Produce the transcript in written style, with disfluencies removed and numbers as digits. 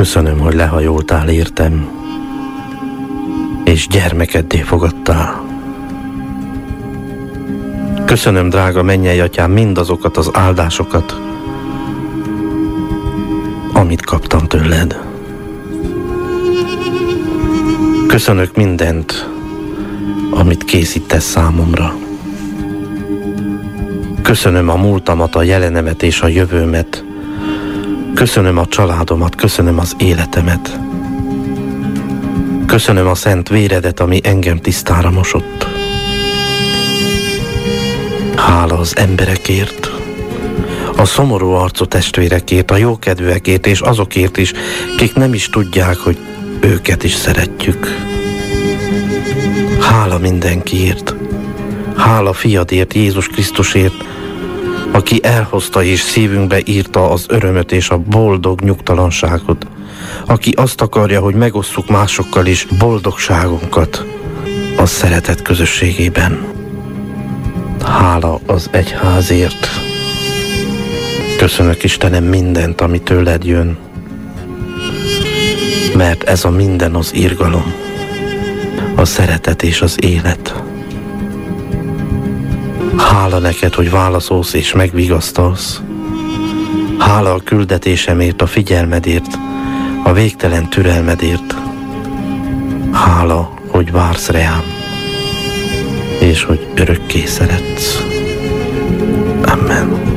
Köszönöm, hogy lehajoltál értem, és gyermekeddé fogadtál. Köszönöm, drága mennyei atyám, mindazokat az áldásokat, amit kaptam tőled. Köszönök mindent, amit készítesz számomra. Köszönöm a múltamat, a jelenemet és a jövőmet. Köszönöm a családomat, köszönöm az életemet. Köszönöm a szent véredet, ami engem tisztára mosott. Hála az emberekért, a szomorú arcú testvérekért, a jókedvűekért és azokért is, kik nem is tudják, hogy őket is szeretjük. Hála mindenkiért, hála fiadért, Jézus Krisztusért, aki elhozta és szívünkbe írta az örömöt és a boldog nyugtalanságot, aki azt akarja, hogy megosszuk másokkal is boldogságunkat a szeretet közösségében. Hála az egyházért. Köszönök, Istenem, mindent, ami tőled jön, mert ez a minden az irgalom, a szeretet és az élet. Hála neked, hogy válaszolsz és megvigasztalsz. Hála a küldetésemért, a figyelmedért, a végtelen türelmedért. Hála, hogy vársz rám, és hogy örökké szeretsz. Amen.